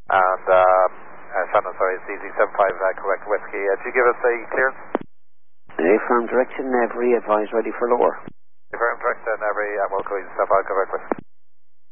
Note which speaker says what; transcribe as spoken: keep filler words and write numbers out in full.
Speaker 1: And, um, uh, Shannon, sorry, it's easy seven five, uh, correct whiskey. Uh, do you give us a clearance?
Speaker 2: A firm direction, every advise ready for lower.
Speaker 1: Firm direction, every, and we'll go step out, correct whiskey.